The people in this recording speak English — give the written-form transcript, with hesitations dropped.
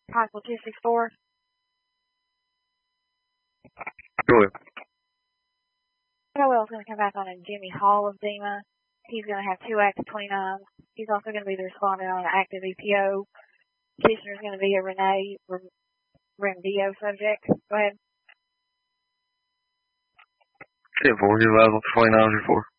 Pike Logistics 4. Go ahead. Noel's going to come back on a Jimmy Hall of Dema. He's going to have 2 active 29s. He's also going to be the respondent on an active EPO. Petitioner is going to be a Renee Rendio subject. Go ahead. 10-4, your level 29s or 4.